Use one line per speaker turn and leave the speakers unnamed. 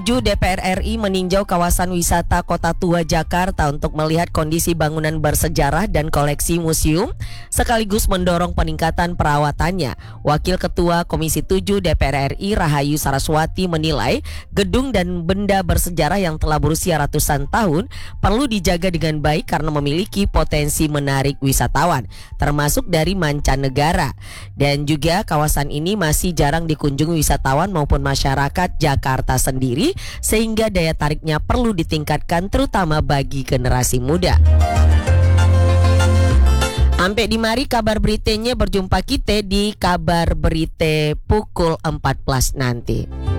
DPR RI meninjau kawasan wisata Kota Tua Jakarta untuk melihat kondisi bangunan bersejarah dan koleksi museum, sekaligus mendorong peningkatan perawatannya. Wakil Ketua Komisi 7 DPR RI Rahayu Saraswati menilai gedung dan benda bersejarah yang telah berusia ratusan tahun perlu dijaga dengan baik karena memiliki potensi menarik wisatawan, termasuk dari mancanegara. Dan juga kawasan ini masih jarang dikunjungi wisatawan maupun masyarakat Jakarta sendiri, sehingga daya tariknya perlu ditingkatkan terutama bagi generasi muda. Sampai di mari kabar beritanya, berjumpa kita di kabar berita pukul 14 nanti.